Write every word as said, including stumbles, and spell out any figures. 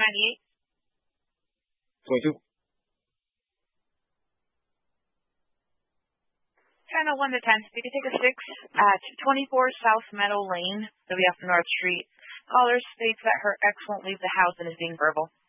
ninety-eight. twenty-two. Channel one to ten. You can take a six at twenty-four South Meadow Lane, W F North Street. Caller states that her ex won't leave the house and is being verbal.